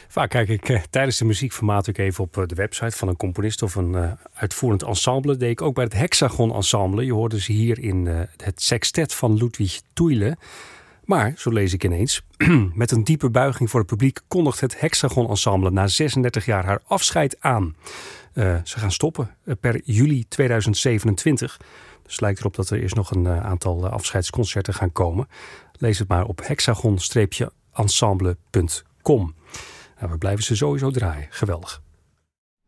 Vaak kijk ik tijdens de muziekformaat ook even op de website van een componist of een uitvoerend ensemble. Dat deed ik ook bij het Hexagon Ensemble. Je hoorde ze hier in het sextet van Ludwig Thuille. Maar, zo lees ik ineens, met een diepe buiging voor het publiek kondigt het Hexagon Ensemble na 36 jaar haar afscheid aan. Ze gaan stoppen per juli 2027. Dus lijkt erop dat er eerst nog een aantal afscheidsconcerten gaan komen. Lees het maar op hexagon-ensemble.com. Nou, we blijven ze sowieso draaien. Geweldig.